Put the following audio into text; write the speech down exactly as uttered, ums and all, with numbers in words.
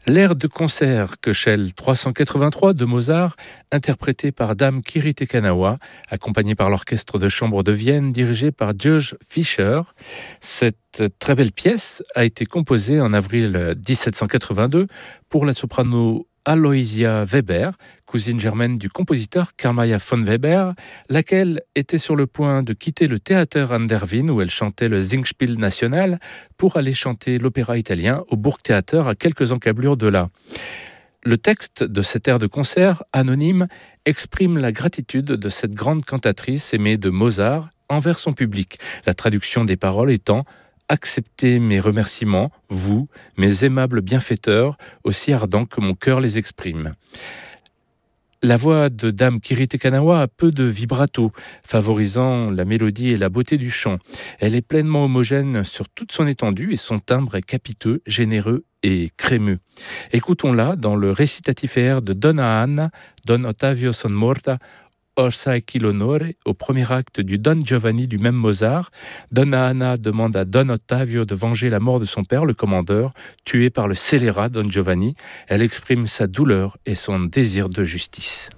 L'air de concert Köchel trois cent quatre-vingt-trois de Mozart, interprété par Dame Kirite Kanawa, accompagné par l'orchestre de chambre de Vienne dirigé par Georg Fischer. Cette très belle pièce a été composée en avril dix-sept cent quatre-vingt-deux pour la soprano Aloysia Weber, cousine germaine du compositeur Carl Maria von Weber, laquelle était sur le point de quitter le Theater an der Wien où elle chantait le Singspiel national pour aller chanter l'opéra italien au Burgtheater à quelques encablures de là. Le texte de cet air de concert anonyme exprime la gratitude de cette grande cantatrice aimée de Mozart envers son public, la traduction des paroles étant « Acceptez mes remerciements, vous, mes aimables bienfaiteurs, aussi ardents que mon cœur les exprime ». La voix de Dame Kirite Kanawa a peu de vibrato, favorisant la mélodie et la beauté du chant. Elle est pleinement homogène sur toute son étendue et son timbre est capiteux, généreux et crémeux. Écoutons-la dans le récitatif air de Donna Anna, Don Ottavio son morta, Orsai chi l'onore, au premier acte du Don Giovanni du même Mozart. Donna Anna demande à Don Ottavio de venger la mort de son père, le commandeur, tué par le scélérat Don Giovanni. Elle exprime sa douleur et son désir de justice.